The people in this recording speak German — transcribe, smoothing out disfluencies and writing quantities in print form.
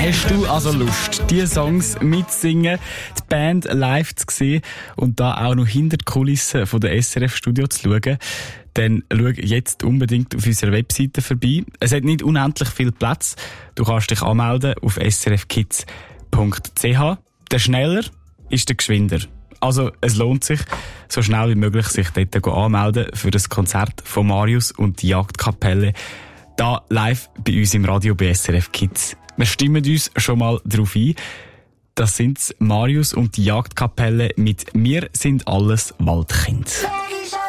Hast du also Lust, diese Songs mitzusingen, die Band live zu sehen und da auch noch hinter die Kulissen von der SRF-Studio zu schauen? Dann schau jetzt unbedingt auf unserer Webseite vorbei. Es hat nicht unendlich viel Platz. Du kannst dich anmelden auf srfkids.ch. Der schneller ist der geschwinder. Also es lohnt sich, so schnell wie möglich sich dort anmelden für das Konzert von Marius und die Jagdkapelle. Da live bei uns im Radio bei SRF Kids. Wir stimmen uns schon mal darauf ein. Das sind Marius und die Jagdkapelle mit «Wir sind alles Waldkind».